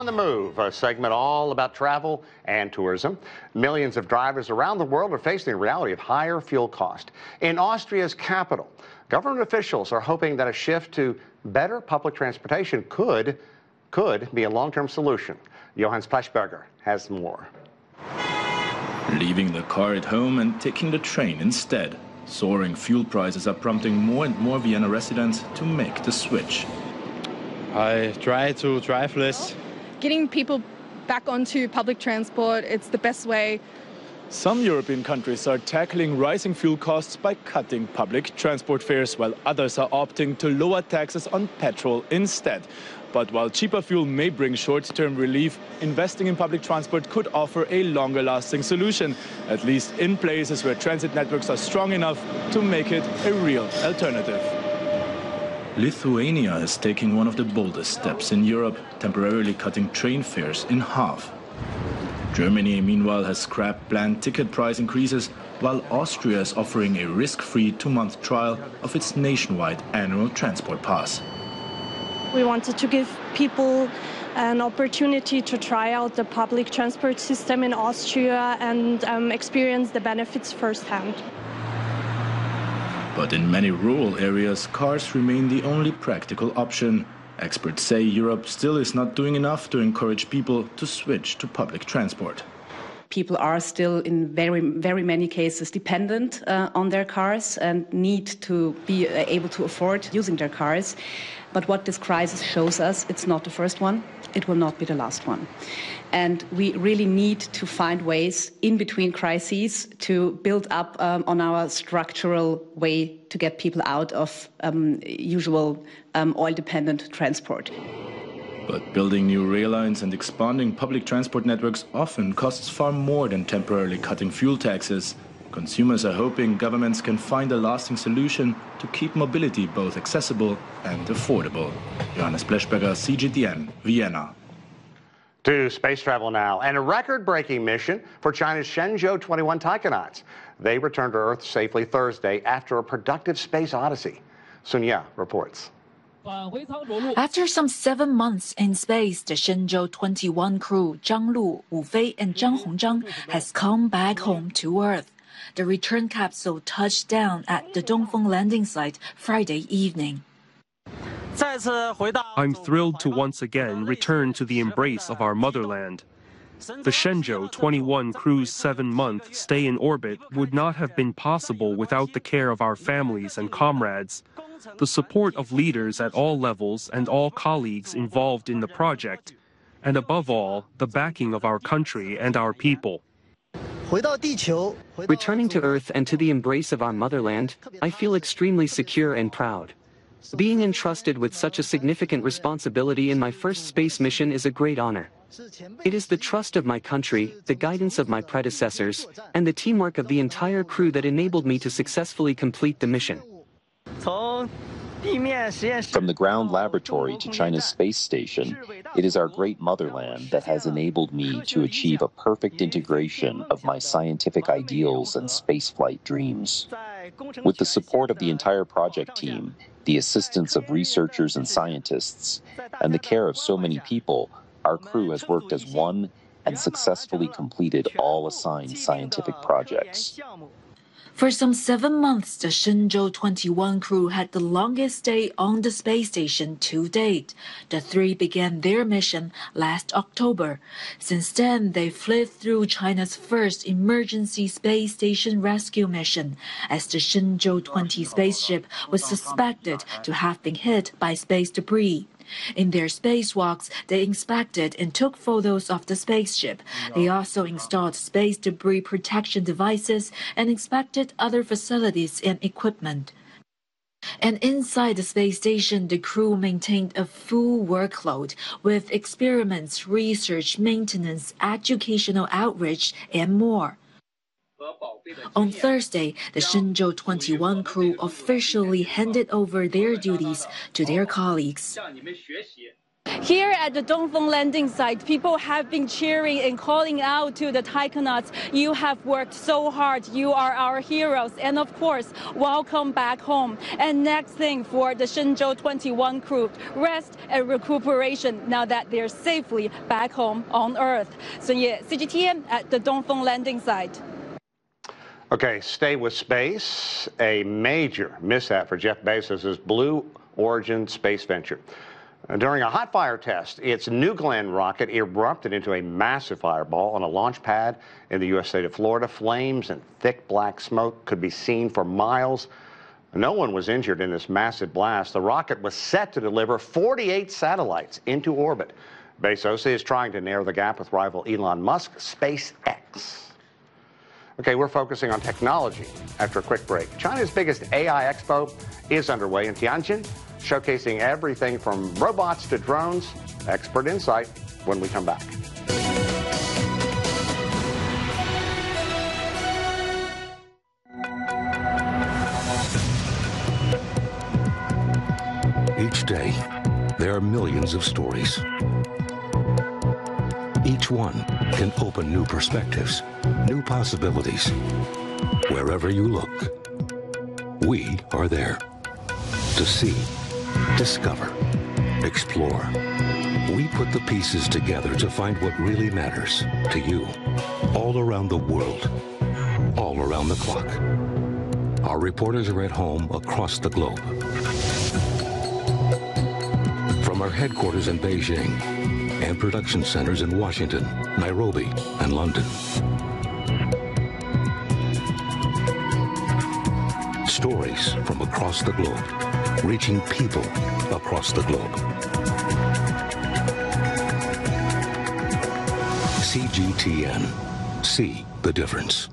On the Move, a segment all about travel and tourism. Millions of drivers around the world are facing the reality of higher fuel cost. In Austria's capital, government officials are hoping that a shift to better public transportation could be a long-term solution. Johannes Pleshberger has more. Leaving the car at home and taking the train instead. Soaring fuel prices are prompting more and more Vienna residents to make the switch. I try to drive less. Getting people back onto public transport, it's the best way. Some European countries are tackling rising fuel costs by cutting public transport fares, while others are opting to lower taxes on petrol instead. But while cheaper fuel may bring short-term relief, investing in public transport could offer a longer-lasting solution, at least in places where transit networks are strong enough to make it a real alternative. Lithuania is taking one of the boldest steps in Europe, temporarily cutting train fares in half. Germany, meanwhile, has scrapped planned ticket price increases, while Austria is offering a risk-free 2-month trial of its nationwide annual transport pass. We wanted to give people an opportunity to try out the public transport system in Austria and experience the benefits firsthand. But in many rural areas, cars remain the only practical option. Experts say Europe still is not doing enough to encourage people to switch to public transport. People are still in very many cases dependent on their cars and need to be able to afford using their cars. But what this crisis shows us, it's not the first one. It will not be the last one. And we really need to find ways in between crises to build up on our structural way to get people out of usual oil-dependent transport. But building new rail lines and expanding public transport networks often costs far more than temporarily cutting fuel taxes. Consumers are hoping governments can find a lasting solution to keep mobility both accessible and affordable. Johannes Pleshberger, CGTN, Vienna. To space travel now, and a record-breaking mission for China's Shenzhou 21 taikonauts. They returned to Earth safely Thursday after a productive space odyssey. Sun Ya reports. After some 7 months in space, the Shenzhou 21 crew, Zhang Lu, Wu Fei, and Zhang Hongzhang, has come back home to Earth. The return capsule touched down at the Dongfeng landing site Friday evening. I'm thrilled to once again return to the embrace of our motherland. The Shenzhou 21 crew's 7-month stay in orbit would not have been possible without the care of our families and comrades, the support of leaders at all levels and all colleagues involved in the project, and above all, the backing of our country and our people. Returning to Earth and to the embrace of our motherland, I feel extremely secure and proud. Being entrusted with such a significant responsibility in my first space mission is a great honor. It is the trust of my country, the guidance of my predecessors, and the teamwork of the entire crew that enabled me to successfully complete the mission. From the ground laboratory to China's space station, it is our great motherland that has enabled me to achieve a perfect integration of my scientific ideals and spaceflight dreams. With the support of the entire project team, the assistance of researchers and scientists, and the care of so many people, our crew has worked as one and successfully completed all assigned scientific projects. For some 7 months, the Shenzhou 21 crew had the longest stay on the space station to date. The three began their mission last October. Since then, they fled through China's first emergency space station rescue mission, as the Shenzhou 20 spaceship was suspected to have been hit by space debris. In their spacewalks, they inspected and took photos of the spaceship. They also installed space debris protection devices and inspected other facilities and equipment. And inside the space station, the crew maintained a full workload with experiments, research, maintenance, educational outreach, and more. On Thursday, the Shenzhou 21 crew officially handed over their duties to their colleagues. Here at the Dongfeng landing site, people have been cheering and calling out to the taikonauts. You have worked so hard. You are our heroes. And of course, welcome back home. And next thing for the Shenzhou 21 crew, rest and recuperation now that they're safely back home on Earth. Sun Ye, CGTN at the Dongfeng landing site. Okay, stay with space. A major mishap for Jeff Bezos' Blue Origin space venture. During a hot fire test, its New Glenn rocket erupted into a massive fireball on a launch pad in the U.S. state of Florida. Flames and thick black smoke could be seen for miles. No one was injured in this massive blast. The rocket was set to deliver 48 satellites into orbit. Bezos is trying to narrow the gap with rival Elon Musk, SpaceX. Okay, we're focusing on technology after a quick break. China's biggest AI expo is underway in Tianjin, showcasing everything from robots to drones. Expert insight when we come back. Each day, there are millions of stories. Each one can open new perspectives, new possibilities. Wherever you look, we are there to see, discover, explore. We put the pieces together to find what really matters to you, all around the world, all around the clock. Our reporters are at home across the globe. From our headquarters in Beijing and production centers in Washington, Nairobi, and London. Stories from across the globe, reaching people across the globe. CGTN. See the difference.